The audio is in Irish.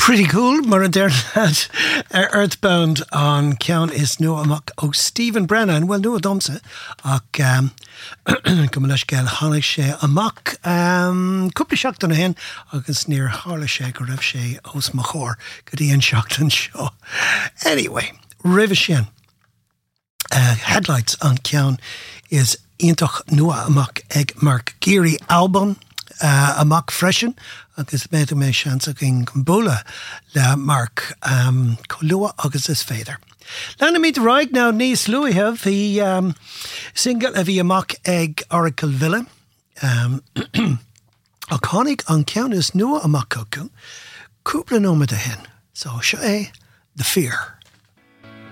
Pretty cool, mar an déirnad Earthbound an ceann is nua amach ó Stephen Brennan, well nua domsa ach go leis gael tháinig sé amach cúpla seachtain a hen agus níor thála sé go raibh sé os mo chóir go dtí an seachtain seo. Anyway, ribh sin headlights an ceann is iontach nua amach ag Mark Geary album amach freisin agus méidir mé seans agin gambóla le Mark Colua agus is féidir. Lena míad ráig ná níos luithe hí single a bhí amach ag Oracle Villa a chánig an ceann is nua amach acu cúpla nómad a hen. So seo é The Fear.